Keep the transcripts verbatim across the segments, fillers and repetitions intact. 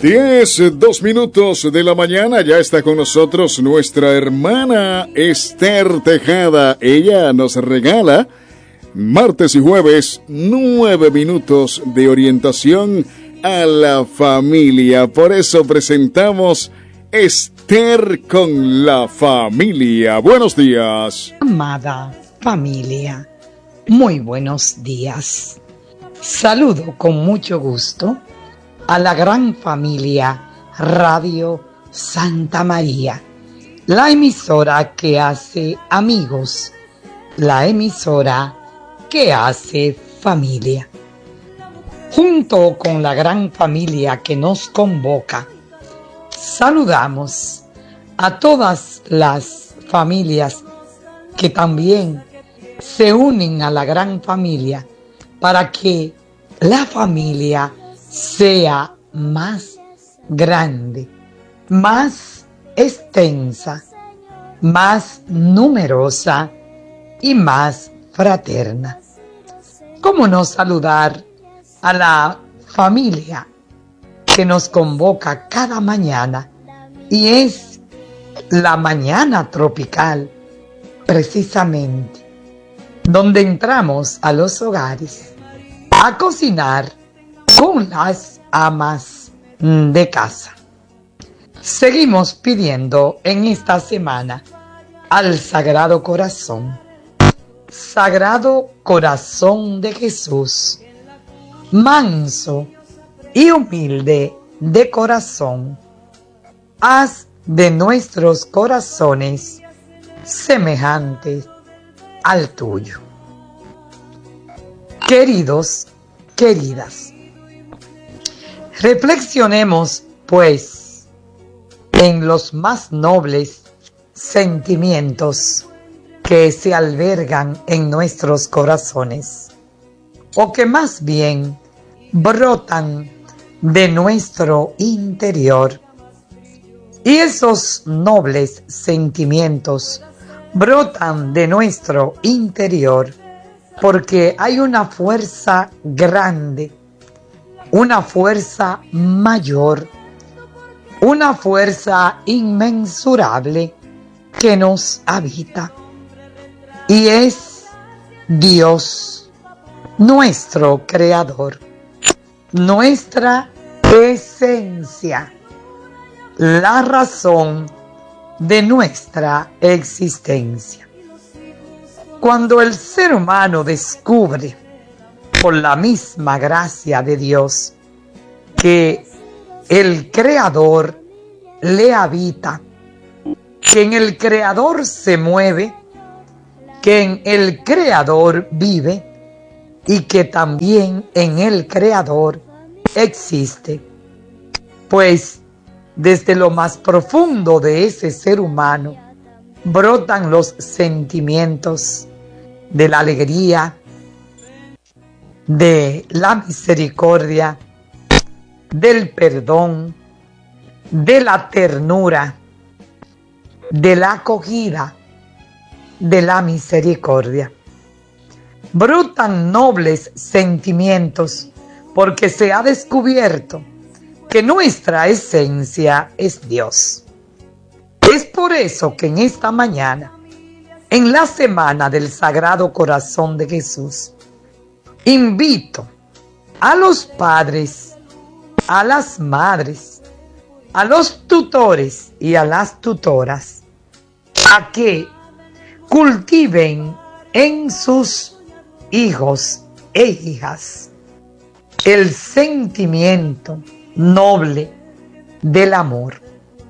Diez, dos minutos de la mañana, ya está con nosotros nuestra hermana Esther Tejada. Ella nos regala martes y jueves nueve minutos de orientación a la familia. Por eso presentamos Esther con la familia. Buenos días. Amada familia, muy buenos días. Saludo con mucho gusto a la gran familia Radio Santa María, la emisora que hace amigos, la emisora que hace familia. Junto con la gran familia que nos convoca, saludamos a todas las familias que también se unen a la gran familia para que la familia sea más grande, más extensa, más numerosa y más fraterna. ¿Cómo no saludar a la familia que nos convoca cada mañana? Y es la mañana tropical, precisamente, donde entramos a los hogares a cocinar con las amas de casa. Seguimos pidiendo en esta semana al Sagrado Corazón. Sagrado Corazón de Jesús, manso y humilde de corazón, haz de nuestros corazones semejantes al tuyo. Queridos, queridas, reflexionemos, pues, en los más nobles sentimientos que se albergan en nuestros corazones, o que más bien brotan de nuestro interior. Y esos nobles sentimientos brotan de nuestro interior porque hay una fuerza grande, una fuerza mayor, una fuerza inmensurable que nos habita. Y es Dios, nuestro Creador, nuestra esencia, la razón de nuestra existencia. Cuando el ser humano descubre, por la misma gracia de Dios, que el Creador le habita, que en el Creador se mueve, que en el Creador vive y que también en el Creador existe, pues desde lo más profundo de ese ser humano brotan los sentimientos de la alegría, de la misericordia, del perdón, de la ternura, de la acogida, de la misericordia. Brotan nobles sentimientos porque se ha descubierto que nuestra esencia es Dios. Es por eso que en esta mañana, en la semana del Sagrado Corazón de Jesús, invito a los padres, a las madres, a los tutores y a las tutoras a que cultiven en sus hijos e hijas el sentimiento noble del amor.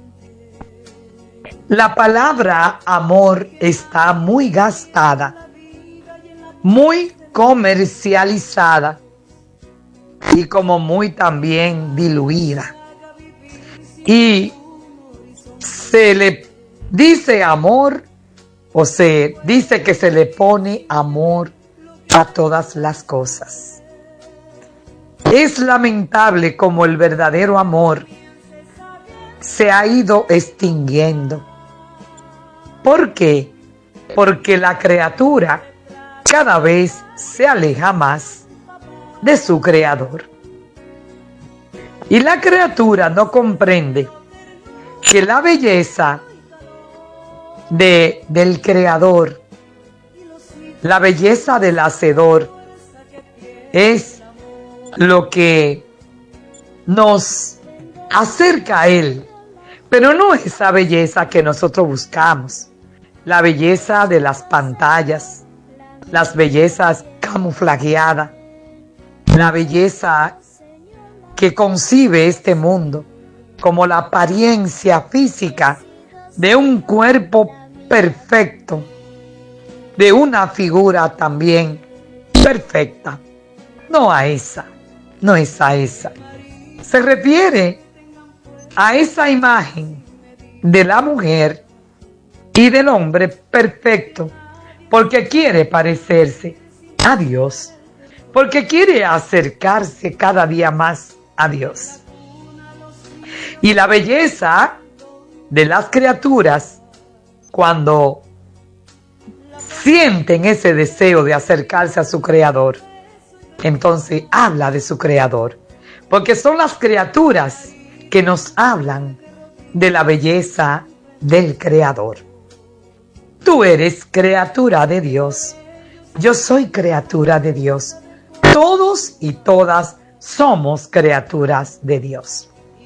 La palabra amor está muy gastada, muy comercializada y como muy también diluida. Y se le dice amor o se dice que se le pone amor a todas las cosas. Es lamentable como el verdadero amor se ha ido extinguiendo. ¿Por qué? Porque la criatura cada vez se aleja más de su Creador. Y la criatura no comprende que la belleza de, del creador, la belleza del hacedor, es lo que nos acerca a él, pero no esa belleza que nosotros buscamos, la belleza de las pantallas, las bellezas camuflajeadas, la belleza que concibe este mundo como la apariencia física de un cuerpo perfecto, de una figura también perfecta. No a esa, no es a esa. Se refiere a esa imagen de la mujer y del hombre perfecto, porque quiere parecerse a Dios, porque quiere acercarse cada día más a Dios. Y la belleza de las criaturas, cuando sienten ese deseo de acercarse a su Creador, entonces habla de su Creador, porque son las criaturas que nos hablan de la belleza del Creador. Tú eres criatura de Dios, yo soy criatura de Dios, todos y todas somos criaturas de Dios.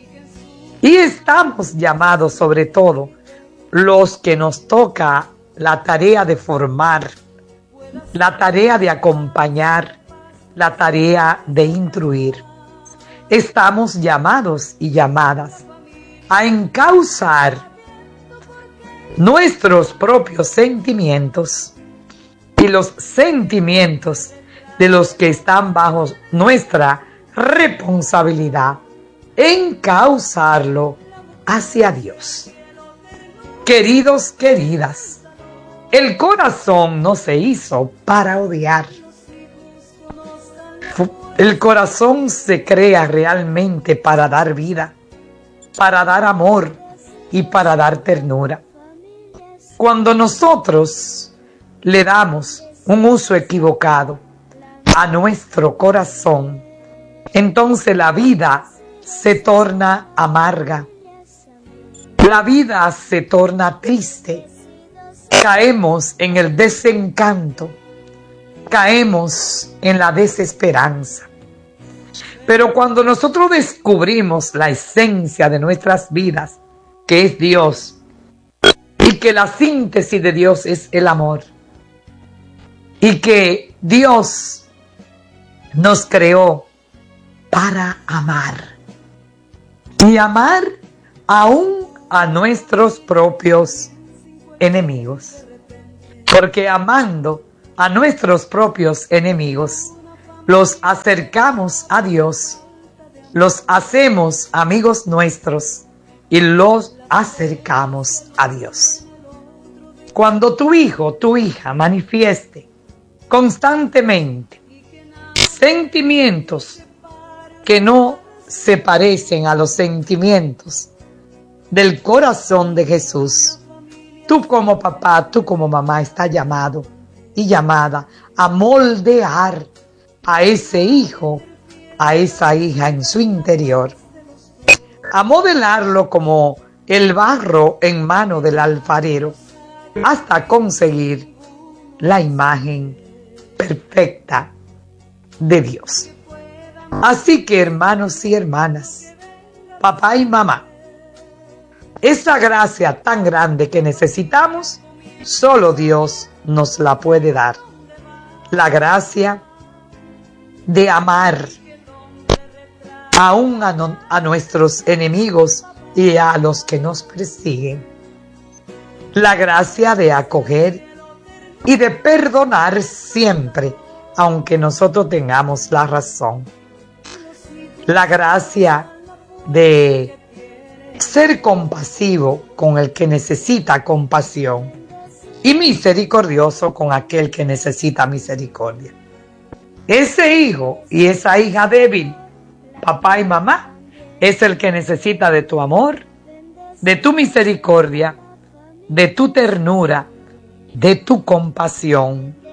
Y estamos llamados, sobre todo los que nos toca la tarea de formar, la tarea de acompañar, la tarea de instruir. Estamos llamados y llamadas a encauzar nuestros propios sentimientos y los sentimientos de los que están bajo nuestra responsabilidad, encauzarlo hacia Dios. Queridos, queridas, el corazón no se hizo para odiar. El corazón se crea realmente para dar vida, para dar amor y para dar ternura. Cuando nosotros le damos un uso equivocado a nuestro corazón, entonces la vida se torna amarga, la vida se torna triste, caemos en el desencanto, caemos en la desesperanza. Pero cuando nosotros descubrimos la esencia de nuestras vidas, que es Dios, y que la síntesis de Dios es el amor, y que Dios nos creó para amar, y amar aún a nuestros propios enemigos, porque amando a nuestros propios enemigos, los acercamos a Dios, los hacemos amigos nuestros y los acercamos a Dios. Cuando tu hijo, tu hija manifieste constantemente sentimientos que no se parecen a los sentimientos del corazón de Jesús, tú como papá, tú como mamá estás llamado y llamada a moldear a ese hijo, a esa hija en su interior, a modelarlo como el barro en mano del alfarero, hasta conseguir la imagen perfecta de Dios. Así que, hermanos y hermanas, papá y mamá, esa gracia tan grande que necesitamos, solo Dios nos la puede dar. La gracia de amar aún a, no, a nuestros enemigos y a los que nos persiguen. La gracia de acoger y de perdonar siempre, aunque nosotros tengamos la razón. La gracia de ser compasivo con el que necesita compasión y misericordioso con aquel que necesita misericordia. Ese hijo y esa hija débil, papá y mamá, es el que necesita de tu amor, de tu misericordia, de tu ternura, de tu compasión